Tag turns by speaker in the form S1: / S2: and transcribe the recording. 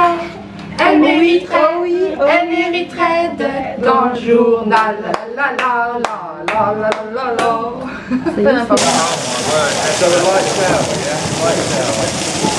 S1: elle mériterait d'être dans le journal. La la la la la la la.
S2: C'est n'importe quoi.
S3: So the lights out, yeah? Lights out.